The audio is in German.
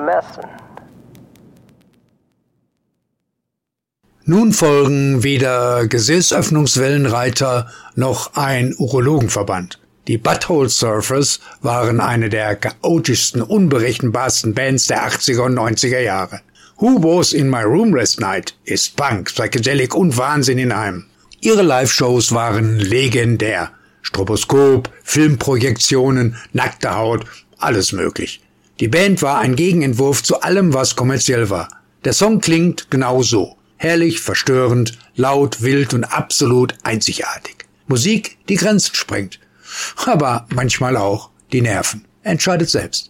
messen. Nun folgen weder Gesäßöffnungswellenreiter noch ein Urologenverband. Die Butthole Surfers waren eine der chaotischsten, unberechenbarsten Bands der 80er und 90er Jahre. Who Was in My Room Last Night ist Punk, Psychedelic und Wahnsinn in einem. Ihre Live-Shows waren legendär. Stroboskop, Filmprojektionen, nackte Haut, alles möglich. Die Band war ein Gegenentwurf zu allem, was kommerziell war. Der Song klingt genau so. Herrlich, verstörend, laut, wild und absolut einzigartig. Musik, die Grenzen sprengt. Aber manchmal auch die Nerven. Entscheidet selbst.